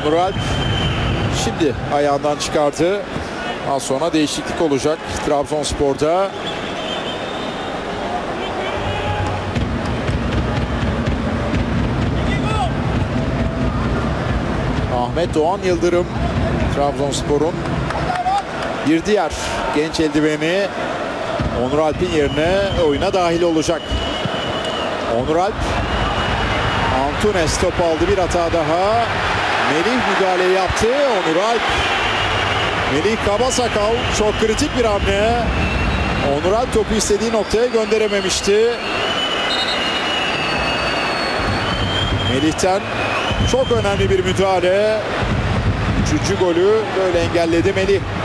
Onur Alp şimdi ayağından çıkardı. Az sonra değişiklik olacak Trabzonspor'da. Ahmet Doğan Yıldırım, Trabzonspor'un bir diğer genç eldiveni, Onur Alp'in yerine oyuna dahil olacak. Onur Alp, Antunes top aldı, bir hata daha. Melih müdahale yaptı. Onur Alp, Melih Kabasakal, çok kritik bir hamle. Onur Alp topu istediği noktaya gönderememişti. Melih'ten çok önemli bir müdahale. Üçüncü golü böyle engelledi Melih.